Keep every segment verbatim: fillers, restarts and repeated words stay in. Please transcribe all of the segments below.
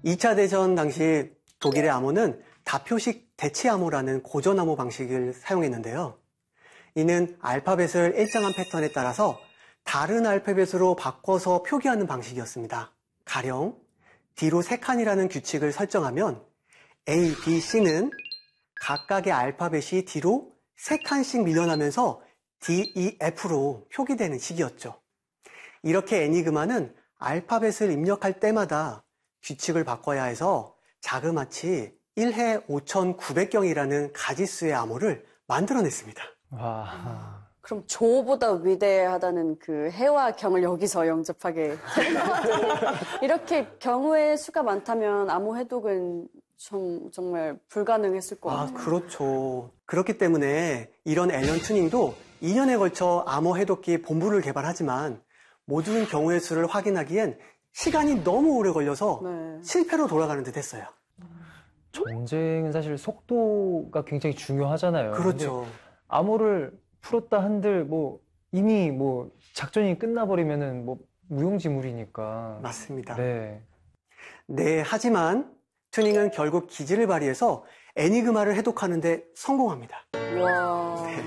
이 차 대전 당시 독일의 암호는 다표식 대치 암호라는 고전 암호 방식을 사용했는데요. 이는 알파벳을 일정한 패턴에 따라서 다른 알파벳으로 바꿔서 표기하는 방식이었습니다. 가령 D로 세 칸이라는 규칙을 설정하면 A, B, C는 각각의 알파벳이 D로 세 칸씩 밀려나면서 D, E, F로 표기되는 식이었죠. 이렇게 애니그마는 알파벳을 입력할 때마다 규칙을 바꿔야 해서 자그마치 일 해 오천구백 경이라는 가지수의 암호를 만들어냈습니다. 와. 그럼 조보다 위대하다는 그 해와 경을 여기서 영접하게 되는 것 같은데 이렇게 경우의 수가 많다면 암호 해독은 정, 정말 불가능했을 것 같아요. 아, 그렇죠. 그렇기 때문에 이런 앨런 튜닝도 이 년에 걸쳐 암호 해독기 본부를 개발하지만 모든 경우의 수를 확인하기엔 시간이 너무 오래 걸려서 네. 실패로 돌아가는 듯 했어요. 전쟁은 사실 속도가 굉장히 중요하잖아요. 그렇죠. 암호를 풀었다 한들 뭐 이미 뭐 작전이 끝나버리면은 뭐 무용지물이니까. 맞습니다. 네. 네, 하지만 튜닝은 결국 기지를 발휘해서 애니그마를 해독하는 데 성공합니다. 와. 네.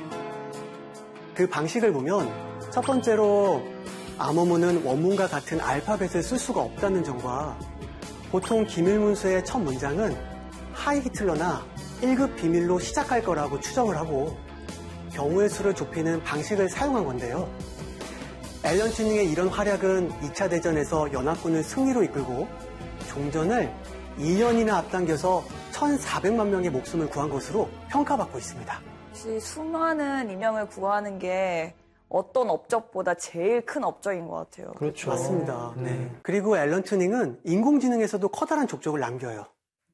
그 방식을 보면 첫 번째로 암호문은 원문과 같은 알파벳을 쓸 수가 없다는 점과 보통 기밀문서의 첫 문장은 하이 히틀러나 일 급 비밀로 시작할 거라고 추정을 하고 경우의 수를 좁히는 방식을 사용한 건데요. 앨런 튜닝의 이런 활약은 이 차 대전에서 연합군을 승리로 이끌고 종전을 이 년이나 앞당겨서 천사백만 명의 목숨을 구한 것으로 평가받고 있습니다. 역시 수많은 인명을 구하는 게 어떤 업적보다 제일 큰 업적인 것 같아요. 그렇죠. 맞습니다. 네. 네. 그리고 앨런 튜닝은 인공지능에서도 커다란 족적을 남겨요.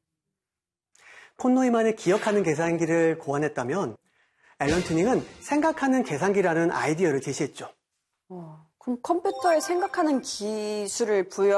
폰 노이만을 기억하는 계산기를 고안했다면 앨런 튜닝은 생각하는 계산기라는 아이디어를 제시했죠. 와. 그럼 컴퓨터에 생각하는 기술을 부여